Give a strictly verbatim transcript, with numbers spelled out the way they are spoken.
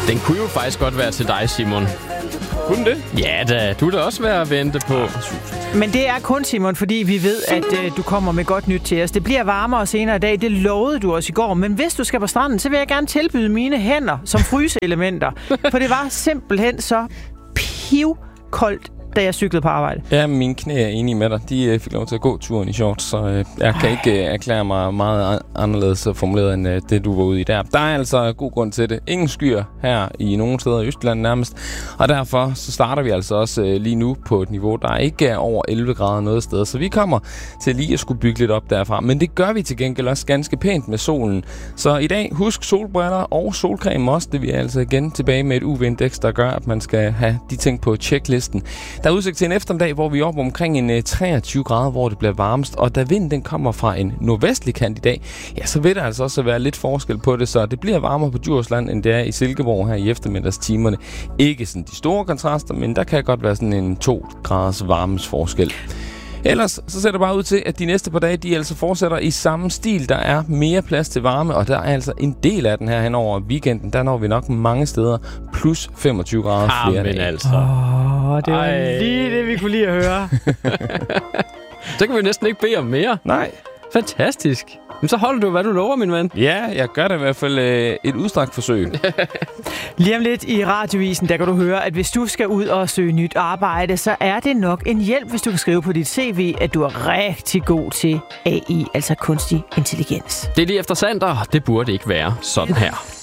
Den kunne jo faktisk godt være til dig, Simon. Kunne det? Ja da, du er da også værd at vente på. Men det er kun, Simon, fordi vi ved, at øh, du kommer med godt nyt til os. Det bliver varmere senere i dag, det lovede du os i går. Men hvis du skal på stranden, så vil jeg gerne tilbyde mine hænder som fryseelementer. For det var simpelthen så pivkoldt, da jeg cyklede på arbejde. Ja, mine knæ er enige med dig. De øh, fik lov til at gå turen i shorts, så øh, jeg kan ikke øh, erklære mig meget anderledes formuleret end øh, det, du var ude i der. Der er altså god grund til det. Ingen skyer her i nogle steder i Østland nærmest, og derfor så starter vi altså også øh, lige nu på et niveau, der ikke er over elleve grader noget sted. Så vi kommer til lige at skulle bygge lidt op derfra, men det gør vi til gengæld også ganske pænt med solen. Så i dag, husk solbriller og solcreme også. Det vi er altså igen tilbage med et U V-indeks, der gør, at man skal have de ting på checklisten. Der er udsigt til en eftermiddag, hvor vi er oppe omkring en treogtyve grader, hvor det bliver varmest, og da vinden den kommer fra en nordvestlig kant i dag, ja, så vil der altså også være lidt forskel på det, så det bliver varmere på Djursland, end det er i Silkeborg her i eftermiddagstimerne. Ikke sådan de store kontraster, men der kan godt være sådan en to graders varmes forskel. Ellers så ser det bare ud til, at de næste par dage, de altså fortsætter i samme stil. Der er mere plads til varme, og der er altså en del af den her hen over weekenden. Der når vi nok mange steder plus femogtyve grader flere men dage. altså. Åh, oh, det var Ej. lige det, vi kunne lide at høre. Så kan vi næsten ikke bede om mere. Nej. Fantastisk. Men så holder du, hvad du lover, min ven. Ja, jeg gør det i hvert fald øh, et udstrakt forsøg. Lige om lidt i radiovisen, der kan du høre, at hvis du skal ud og søge nyt arbejde, så er det nok en hjælp, hvis du kan skrive på dit C V, at du er rigtig god til A I, altså kunstig intelligens. Det er lige efter Sander. Det burde ikke være sådan her.